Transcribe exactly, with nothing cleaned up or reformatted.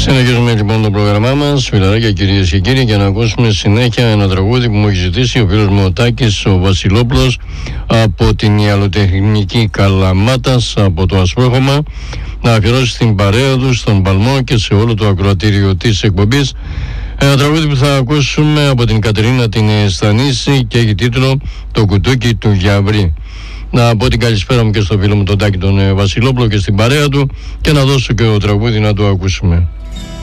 Συνεχίζουμε λοιπόν το πρόγραμμά μας, φιλαράκια κυρίες και κύριοι, για να ακούσουμε συνέχεια ένα τραγούδι που μου έχει ζητήσει ο φίλος μου ο Τάκης ο Βασιλόπουλος από την Ιαλοτεχνική Καλαμάτας, από το Ασπρόχωμα, να αφιερώσει στην παρέα του, στον Παλμό και σε όλο το ακροατήριο της εκπομπής. Ένα τραγούδι που θα ακούσουμε από την Κατερίνα την Στανίση και έχει τίτλο «Το κουτούκι του Γιαβρή». Να πω την καλησπέρα μου και στο φίλο μου τον Τάκη τον Βασιλόπουλο και στην παρέα του και να δώσω και το τραγούδι να το ακούσουμε.